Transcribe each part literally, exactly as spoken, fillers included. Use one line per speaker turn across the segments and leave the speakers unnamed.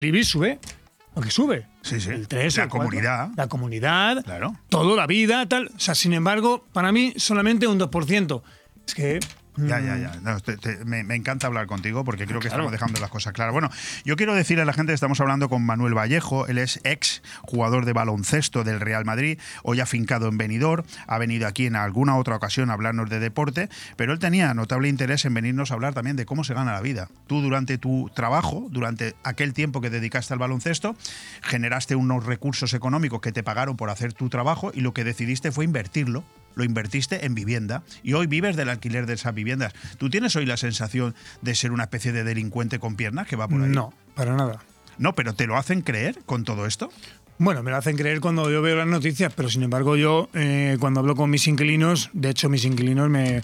el I B I sube, lo que sube.
Sí, sí.
El tres,
la
el cuatro,
comunidad.
La comunidad,
claro.
Todo, la vida, tal. O sea, sin embargo, para mí, solamente un dos por ciento. Es que...
Ya, ya, ya. No, te, te, me, me encanta hablar contigo porque creo que
claro.
estamos dejando las cosas claras. Bueno, yo quiero decirle a la gente que estamos hablando con Manuel Vallejo. Él es ex jugador de baloncesto del Real Madrid, hoy afincado en Benidorm. Ha venido aquí en alguna otra ocasión a hablarnos de deporte, pero él tenía notable interés en venirnos a hablar también de cómo se gana la vida. Tú, durante tu trabajo, durante aquel tiempo que dedicaste al baloncesto, generaste unos recursos económicos que te pagaron por hacer tu trabajo y lo que decidiste fue invertirlo. Lo invertiste en vivienda y hoy vives del alquiler de esas viviendas. ¿Tú tienes hoy la sensación de ser una especie de delincuente con piernas que va por ahí?
No, para nada.
No, pero ¿te lo hacen creer con todo esto?
Bueno, me lo hacen creer cuando yo veo las noticias, pero sin embargo yo, eh, cuando hablo con mis inquilinos, de hecho mis inquilinos me,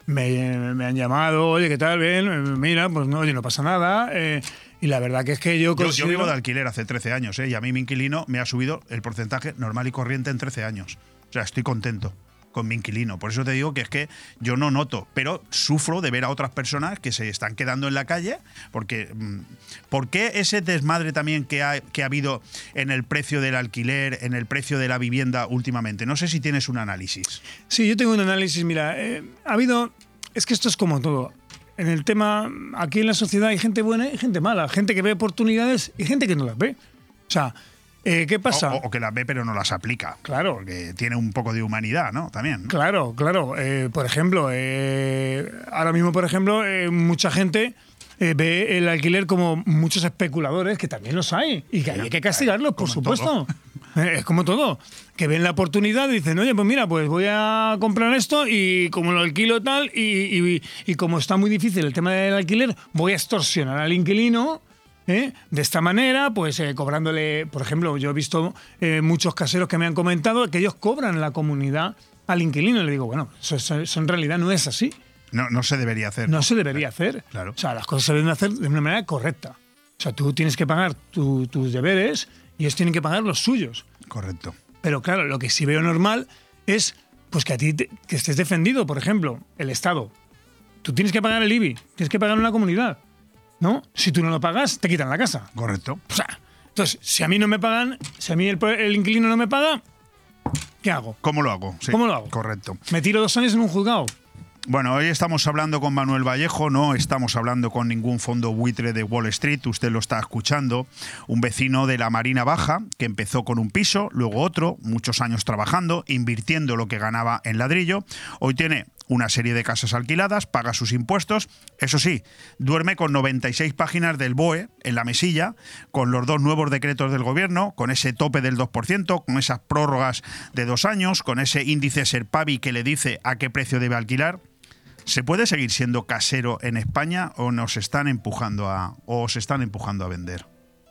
me, me han llamado, oye, ¿qué tal? Ven, mira, pues no, oye, no pasa nada. Eh, y la verdad que es que yo considero...
Yo, yo vivo de alquiler hace trece años, ¿eh? Y a mí mi inquilino me ha subido el porcentaje normal y corriente en trece años. O sea, estoy contento con mi inquilino. Por eso te digo que es que yo no noto, pero sufro de ver a otras personas que se están quedando en la calle, porque ¿por qué ese desmadre también que ha, que ha habido en el precio del alquiler, en el precio de la vivienda últimamente? No sé si tienes un análisis.
Sí, yo tengo un análisis. Mira, eh, ha habido... Es que esto es como todo. En el tema, aquí en la sociedad hay gente buena y gente mala, gente que ve oportunidades y gente que no las ve. O sea... Eh, ¿Qué pasa?
O, o que las ve pero no las aplica.
Claro.
Porque tiene un poco de humanidad, ¿no? También. ¿no?
Claro, claro. Eh, por ejemplo, eh, ahora mismo, por ejemplo, eh, mucha gente eh, ve el alquiler como muchos especuladores, que también los hay, y que hay que castigarlos, por supuesto. Eh, es como todo. Que ven la oportunidad y dicen, oye, pues mira, pues voy a comprar esto y como lo alquilo tal, y, y, y como está muy difícil el tema del alquiler, voy a extorsionar al inquilino. ¿Eh? De esta manera, pues eh, cobrándole, por ejemplo, yo he visto eh, muchos caseros que me han comentado que ellos cobran la comunidad al inquilino. Y le digo, bueno, eso, eso, eso en realidad no es así.
No, no se debería hacer.
No, no se debería hacer.
Claro.
O sea, las cosas se deben hacer de una manera correcta. O sea, tú tienes que pagar tu, tus deberes y ellos tienen que pagar los suyos.
Correcto.
Pero claro, lo que sí veo normal es pues que a ti te, que estés defendido, por ejemplo, el Estado. Tú tienes que pagar el I B I, tienes que pagar una comunidad. ¿No? Si tú no lo pagas, te quitan la casa.
Correcto.
O sea, entonces, si a mí no me pagan, si a mí el, el inquilino no me paga, ¿qué hago?
¿Cómo lo hago? Sí,
¿Cómo lo hago?
Correcto.
¿Me tiro dos años en un juzgado?
Bueno, hoy estamos hablando con Manuel Vallejo, no estamos hablando con ningún fondo buitre de Wall Street, usted lo está escuchando, un vecino de la Marina Baja que empezó con un piso, luego otro, muchos años trabajando, invirtiendo lo que ganaba en ladrillo, hoy tiene una serie de casas alquiladas, paga sus impuestos, eso sí, duerme con noventa y seis páginas del B O E en la mesilla, con los dos nuevos decretos del gobierno, con ese tope del dos por ciento, con esas prórrogas de dos años, con ese índice Serpavi que le dice a qué precio debe alquilar. ¿Se puede seguir siendo casero en España o nos están empujando a, o se están empujando a vender?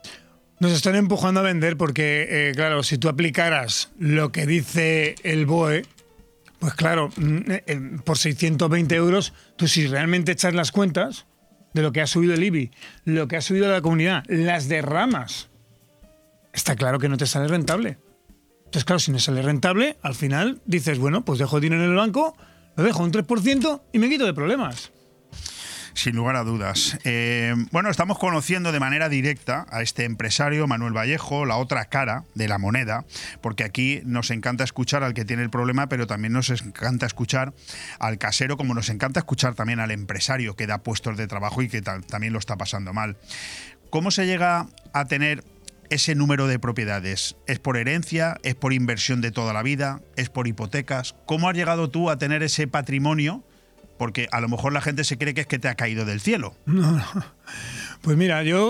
Nos están empujando a vender porque, eh, claro, si tú aplicaras lo que dice el B O E, pues claro, por seiscientos veinte euros, tú si realmente echas las cuentas de lo que ha subido el I B I, lo que ha subido la comunidad, las derramas, está claro que no te sale rentable. Entonces, claro, si no sale rentable, al final dices, bueno, pues dejo dinero en el banco, lo dejo un tres por ciento y me quito de problemas.
Sin lugar a dudas. Eh, bueno, estamos conociendo de manera directa a este empresario, Manuel Vallejo, la otra cara de la moneda, porque aquí nos encanta escuchar al que tiene el problema, pero también nos encanta escuchar al casero, como nos encanta escuchar también al empresario que da puestos de trabajo y que también lo está pasando mal. ¿Cómo se llega a tener ese número de propiedades? ¿Es por herencia? ¿Es por inversión de toda la vida? ¿Es por hipotecas? ¿Cómo has llegado tú a tener ese patrimonio? Porque a lo mejor la gente se cree que es que te ha caído del cielo.
No, no. Pues mira, yo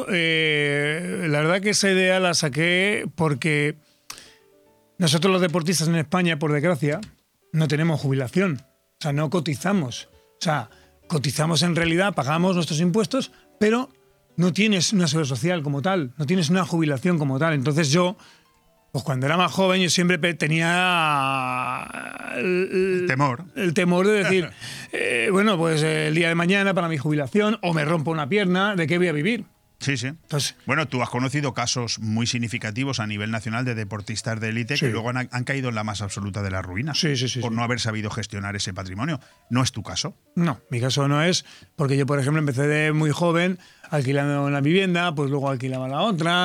eh, la verdad que esa idea la saqué porque nosotros los deportistas en España, por desgracia, no tenemos jubilación. O sea, no cotizamos. O sea, cotizamos en realidad, pagamos nuestros impuestos, pero no tienes una seguridad social como tal, no tienes una jubilación como tal. Entonces yo, pues cuando era más joven, yo siempre tenía el,
el temor.
El temor de decir, eh, bueno, pues el día de mañana para mi jubilación, o me rompo una pierna, ¿de qué voy a vivir?
Sí, sí.
Entonces,
bueno, tú has conocido casos muy significativos a nivel nacional de deportistas de élite
Sí.
que luego han, han caído en la más absoluta de la ruina
Sí, sí, sí,
por
sí.
no haber sabido gestionar ese patrimonio. No es tu caso.
no, mi caso no es, porque yo, por ejemplo, empecé de muy joven alquilando una vivienda, pues luego alquilaba la otra,